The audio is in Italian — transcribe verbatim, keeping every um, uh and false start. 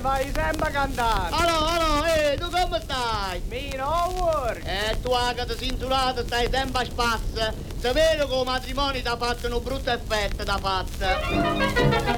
fai sempre cantare. Allo, allo, eh, tu come stai? Me no work. Eh, tu che ti sei insulato, stai sempre a spazza. Sapere che il matrimonio ti ha fatto un brutto effetto, ti ha fatto.